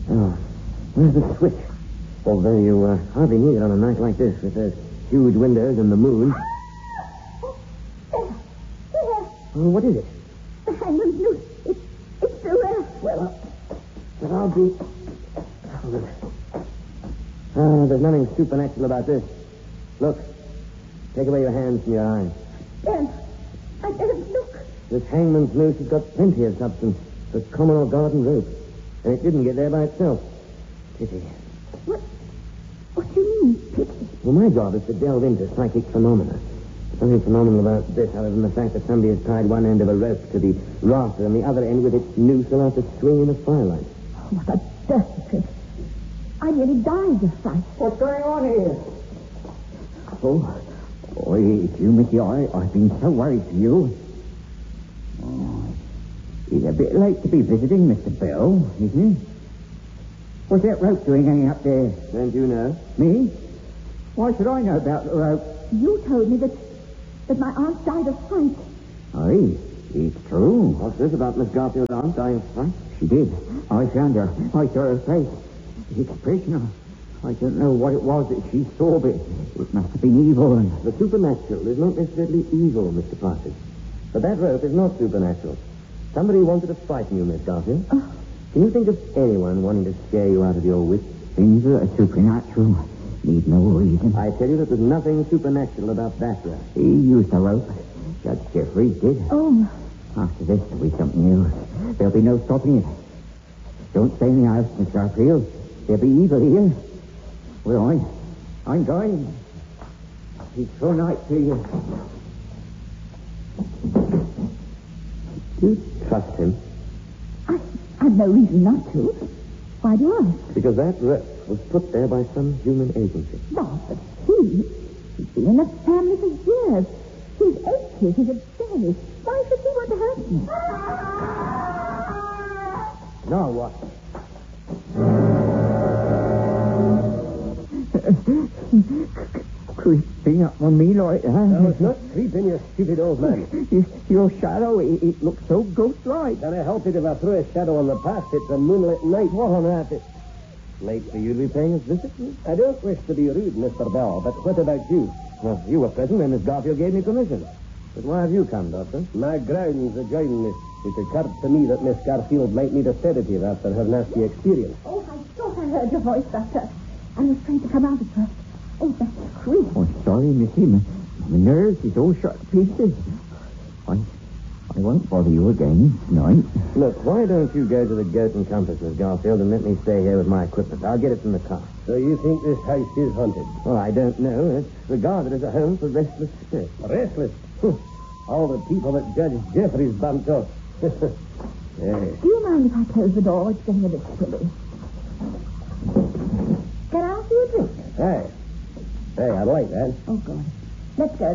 Oh, where's the switch? Although you hardly need it on a night like this with those huge windows and the moon. There. Oh, what is it? The hangman's noose. It's still there. Well, but I'll be... Oh, there's nothing supernatural about this. Look. Take away your hands from your eyes. Ben, I don't look. This hangman's noose has got plenty of substance. It's a common or garden rope. And it didn't get there by itself. Pity. What do you mean, pity? Well, my job is to delve into psychic phenomena. There's nothing phenomenal about this other than the fact that somebody has tied one end of a rope to the rafter and the other end with its noose allowed to swing in the firelight. Oh, what a dirty trick. I nearly died of fright. What's going on here? Oh, it's you, Mickey. I've been so worried for you. Oh, he's a bit late to be visiting, Mr. Bell, isn't he? What's that rope doing hanging up there? Don't you know? Me? Why should I know about the rope? You told me that my aunt died of fright. Aye, it's true. What's this about Miss Garfield's aunt dying of fright? She did. I found her. I saw her face. The expression. I don't know what it was that she saw, but it must have been evil. And The supernatural is not necessarily evil, Mr. Partridge. But that rope is not supernatural. Somebody wanted to frighten you, Miss Garfield. Can you think of anyone wanting to scare you out of your wits? things that are supernatural need no reason. I tell you that there's nothing supernatural about that rope. He used the rope. Judge Jeffries did. Oh. After this, there'll be something else. There'll be no stopping it. Don't stay in the house, Miss Garfield. There'll be evil here. Well, I'm going. Peaceful night to you. Do you trust him? I've no reason not to. Why do you ask? Because that rope was put there by some human agency. Bob, but he's been in the family for years. He's 80. He's a baby. Why should he want to hurt me? Now what? Creeping up on me like that. No, it's not creeping, you stupid old man. Your shadow, it looks so ghost-like. Can I help it if I throw a shadow on the path? It's a moonlit night. What on earth is... Late for you to be paying us visit? I don't wish to be rude, Mr. Bell, but what about you? Well, you were present when Miss Garfield gave me permission. But why have you come, Doctor? My grounds adjoin this. It occurred to me that Miss Garfield might need a sedative after her nasty experience. Oh, I thought I heard your voice, Doctor. I was trying to come out at first. Oh, that's sweet. Oh, sorry, Missy. My nerves is all shot to pieces. I won't bother you again tonight. Look, why don't you go to the Goat and Compass, Miss Garfield, and let me stay here with my equipment? I'll get it from the car. So you think this house is haunted? Well, I don't know. It's regarded as a home for restless spirits. Restless? All the people that Judge Jeffries bumped off. Yes. Do you mind if I close the door? It's getting a bit chilly. Can I ask you a drink? Hey, I'd like that. Oh, God. Let's go.